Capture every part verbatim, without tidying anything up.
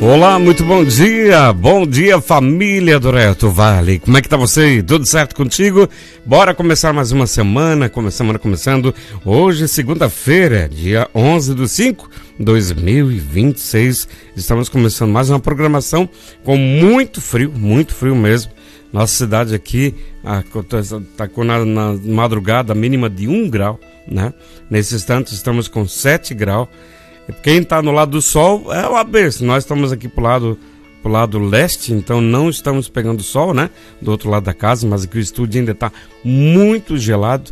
Olá, muito bom dia, bom dia família do Reto Vale, como é que tá você? Tudo certo contigo? Bora começar mais uma semana, uma semana começando hoje, segunda-feira, dia onze de cinco de dois mil e vinte e seis, estamos começando mais uma programação com muito frio, muito frio mesmo. Nossa cidade aqui está com na, na madrugada mínima de um grau, né? Nesse instante estamos com sete graus. Quem está no lado do sol é o avesso. Nós estamos aqui pro lado, pro lado leste, então não estamos pegando sol, né? Do outro lado da casa, mas aqui o estúdio ainda está muito gelado.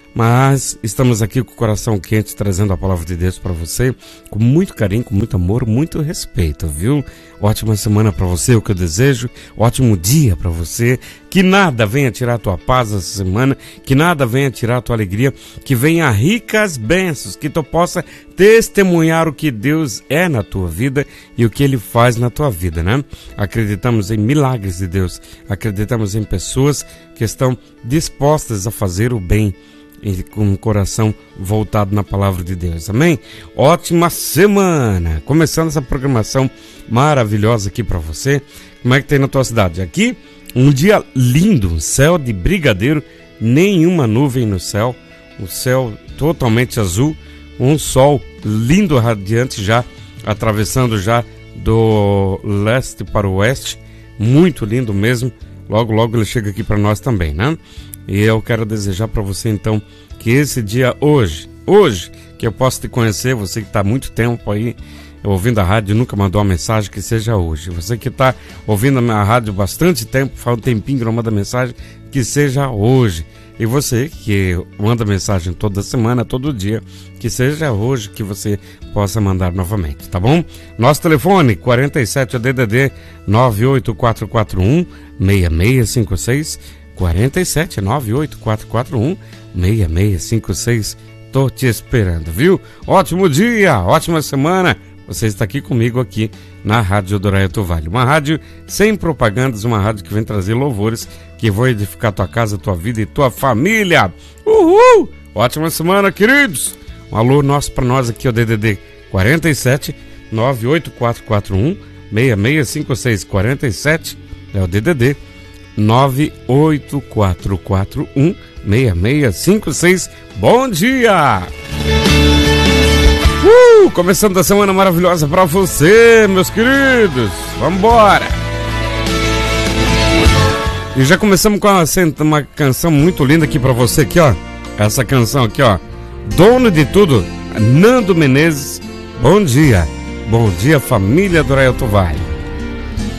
Mas estamos aqui com o coração quente, trazendo a palavra de Deus para você, com muito carinho, com muito amor, muito respeito, viu? Ótima semana para você, o que eu desejo. Ótimo dia para você. Que nada venha tirar a tua paz essa semana, que nada venha tirar a tua alegria, que venha ricas bênçãos, que tu possa testemunhar o que Deus é na tua vida e o que Ele faz na tua vida, né? Acreditamos em milagres de Deus, acreditamos em pessoas que estão dispostas a fazer o bem e com o coração voltado na palavra de Deus, amém? Ótima semana! Começando essa programação maravilhosa aqui para você. Como é que tem na tua cidade? Aqui, um dia lindo, céu de brigadeiro, nenhuma nuvem no céu, o céu totalmente azul, um sol lindo, radiante já, atravessando já do leste para o oeste, muito lindo mesmo. Logo, logo ele chega aqui para nós também, né? E eu quero desejar para você, então, que esse dia hoje, hoje, que eu possa te conhecer, você que está há muito tempo aí ouvindo a rádio e nunca mandou uma mensagem, que seja hoje. Você que está ouvindo a minha rádio bastante tempo, faz um tempinho que não manda mensagem, que seja hoje. E você que manda mensagem toda semana, todo dia, que seja hoje que você possa mandar novamente, tá bom? Nosso telefone, quarenta e sete, D D D, nove oito quatro quatro um, seis seis cinco seis, quarenta e sete, nove oito quatro quatro um, seis seis cinco seis. Tô te esperando, viu? Ótimo dia, ótima semana. Você está aqui comigo aqui na Rádio do Reto Vale. Uma rádio sem propagandas, uma rádio que vem trazer louvores que vão edificar tua casa, tua vida e tua família. Uhul! Ótima semana, queridos. Um alô nosso para nós aqui, o D D D quarenta e sete, nove oito quatro quatro um, seis seis cinco seis, quarenta e sete é o D D D nove oito quatro quatro um, seis seis cinco seis. Bom dia! Uh, começando a semana maravilhosa pra você, meus queridos. Vambora! E já começamos com uma, uma canção muito linda aqui pra você aqui, ó. Essa canção aqui, ó. Dono de Tudo, Nando Menezes. Bom dia. Bom dia, família do Reto Vale.